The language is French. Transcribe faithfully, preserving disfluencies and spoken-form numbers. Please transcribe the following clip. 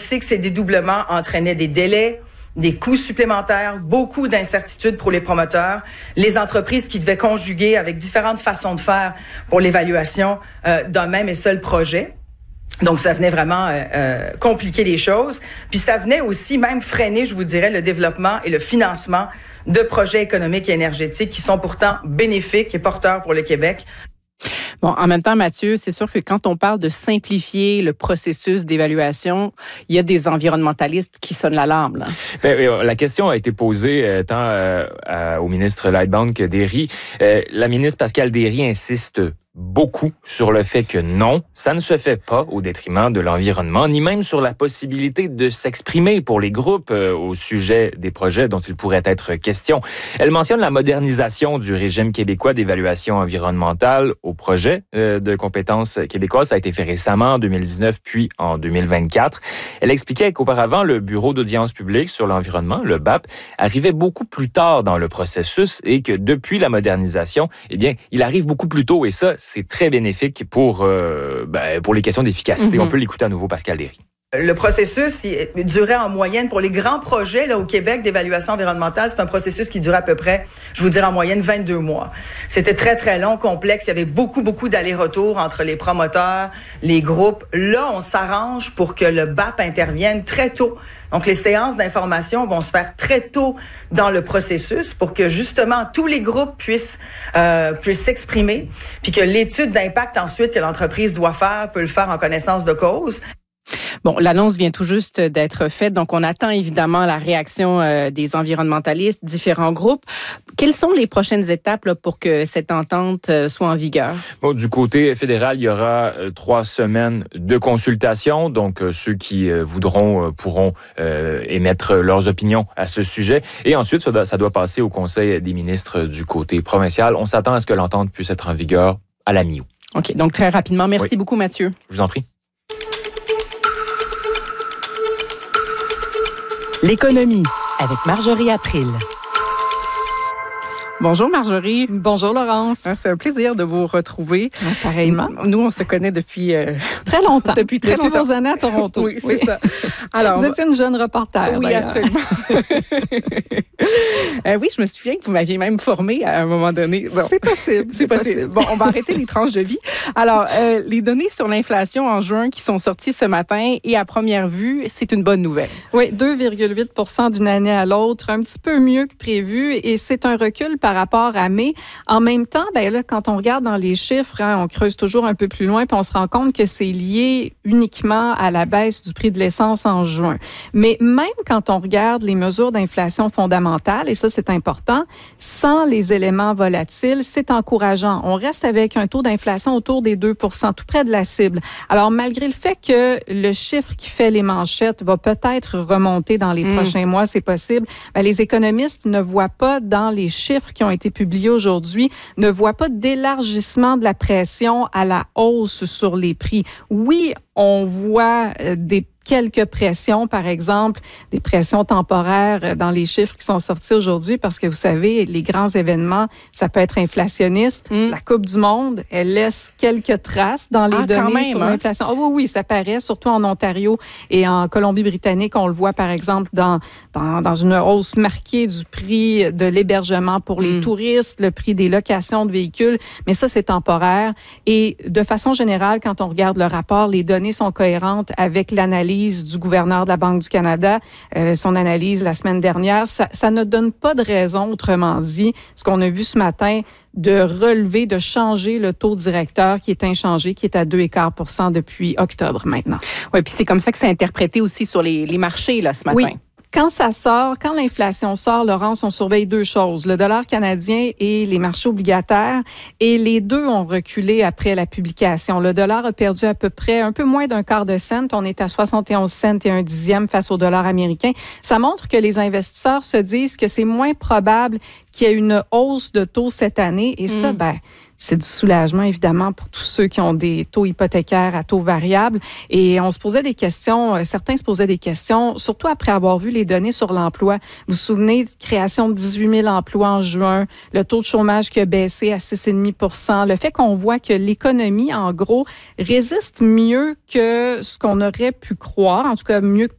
sait que ces dédoublements entraînaient des délais, des coûts supplémentaires, beaucoup d'incertitudes pour les promoteurs, les entreprises qui devaient conjuguer avec différentes façons de faire pour l'évaluation euh, d'un même et seul projet. Donc, ça venait vraiment euh, euh, compliquer les choses. Puis, ça venait aussi même freiner, je vous dirais, le développement et le financement de projets économiques et énergétiques qui sont pourtant bénéfiques et porteurs pour le Québec. Bon, en même temps, Mathieu, c'est sûr que quand on parle de simplifier le processus d'évaluation, il y a des environnementalistes qui sonnent l'alarme, là. Bien, la question a été posée euh, tant euh, à, au ministre Lightbound que Derry. Euh, la ministre Pascale Derry insiste beaucoup sur le fait que non, ça ne se fait pas au détriment de l'environnement, ni même sur la possibilité de s'exprimer pour les groupes euh, au sujet des projets dont il pourrait être question. Elle mentionne la modernisation du régime québécois d'évaluation environnementale au projet euh, de compétences québécoises. Ça a été fait récemment en deux mille dix-neuf puis en deux mille vingt-quatre. Elle expliquait qu'auparavant, le Bureau d'audience publique sur l'environnement, le B A P, arrivait beaucoup plus tard dans le processus et que depuis la modernisation, eh bien, il arrive beaucoup plus tôt et ça, c'est très bénéfique pour, euh, ben, pour les questions d'efficacité. Mm-hmm. On peut l'écouter à nouveau, Pascale Derry. Le processus il durait en moyenne, pour les grands projets là, au Québec d'évaluation environnementale, c'est un processus qui durait à peu près, je vous dirais en moyenne, vingt-deux mois. C'était très, très long, complexe. Il y avait beaucoup, beaucoup d'allers-retours entre les promoteurs, les groupes. Là, on s'arrange pour que le B A P intervienne très tôt. Donc, les séances d'information vont se faire très tôt dans le processus pour que, justement, tous les groupes puissent euh, puissent s'exprimer, puis que l'étude d'impact ensuite que l'entreprise doit faire peut le faire en connaissance de cause. Bon, l'annonce vient tout juste d'être faite, donc on attend évidemment la réaction euh, des environnementalistes, différents groupes. Quelles sont les prochaines étapes là, pour que cette entente euh, soit en vigueur? Bon, du côté fédéral, il y aura euh, trois semaines de consultation, donc euh, ceux qui euh, voudront euh, pourront euh, émettre leurs opinions à ce sujet. Et ensuite, ça doit, ça doit passer au Conseil des ministres du côté provincial. On s'attend à ce que l'entente puisse être en vigueur à la mi-août. OK, donc très rapidement. Merci oui. beaucoup, Mathieu. Je vous en prie. L'économie avec Marjorie April. Bonjour Marjorie. Bonjour Laurence. C'est un plaisir de vous retrouver. Ouais, pareillement. Nous, on se connaît depuis... Euh, très longtemps. depuis très depuis longtemps. vos années à Toronto. Oui, c'est oui. ça. Alors, vous étiez une jeune reporter, Oui, d'ailleurs. absolument. euh, oui, je me souviens que vous m'aviez même formée à un moment donné. Bon. C'est possible. C'est possible. possible. Bon, on va arrêter les tranches de vie. Alors, euh, les données sur l'inflation en juin qui sont sorties ce matin et à première vue, c'est une bonne nouvelle. Oui, deux virgule huit pour cent d'une année à l'autre, un petit peu mieux que prévu et c'est un recul par rapport à mai. En même temps, ben là, quand on regarde dans les chiffres, hein, on creuse toujours un peu plus loin puis on se rend compte que c'est lié uniquement à la baisse du prix de l'essence en juin. Mais même quand on regarde les mesures d'inflation fondamentales, et ça c'est important, sans les éléments volatiles, c'est encourageant. On reste avec un taux d'inflation autour des deux pour cent, tout près de la cible. Alors malgré le fait que le chiffre qui fait les manchettes va peut-être remonter dans les mmh. prochains mois, c'est possible, ben, les économistes ne voient pas dans les chiffres qui ont été publiés aujourd'hui, ne voient pas d'élargissement de la pression à la hausse sur les prix. Oui, on voit euh, des quelques pressions, par exemple, des pressions temporaires dans les chiffres qui sont sortis aujourd'hui parce que, vous savez, les grands événements, ça peut être inflationniste. Mm. La Coupe du Monde, elle laisse quelques traces dans les ah, données même, sur hein? l'inflation. Oh, oui, oui, ça paraît, surtout en Ontario et en Colombie-Britannique. On le voit, par exemple, dans, dans, dans une hausse marquée du prix de l'hébergement pour les mm. touristes, le prix des locations de véhicules. Mais ça, c'est temporaire. Et de façon générale, quand on regarde le rapport, les données sont cohérentes avec l'analyse du gouverneur de la Banque du Canada, euh, son analyse la semaine dernière. Ça, ça ne donne pas de raison, autrement dit, ce qu'on a vu ce matin, de relever, de changer le taux directeur qui est inchangé, qui est à deux virgule cinq pour cent depuis octobre maintenant. Oui, puis c'est comme ça que c'est interprété aussi sur les, les marchés là, ce matin. Oui. Quand ça sort, quand l'inflation sort, Laurence, on surveille deux choses, le dollar canadien et les marchés obligataires. Et les deux ont reculé après la publication. Le dollar a perdu à peu près un peu moins d'un quart de cent. On est à soixante et onze cents et un dixième face au dollar américain. Ça montre que les investisseurs se disent que c'est moins probable qu'il y ait une hausse de taux cette année. Et mmh. ça, ben... c'est du soulagement, évidemment, pour tous ceux qui ont des taux hypothécaires à taux variables. Et on se posait des questions, euh, certains se posaient des questions, surtout après avoir vu les données sur l'emploi. Vous vous souvenez, création de dix-huit mille emplois en juin, le taux de chômage qui a baissé à six virgule cinq pour cent, le fait qu'on voit que l'économie, en gros, résiste mieux que ce qu'on aurait pu croire, en tout cas mieux que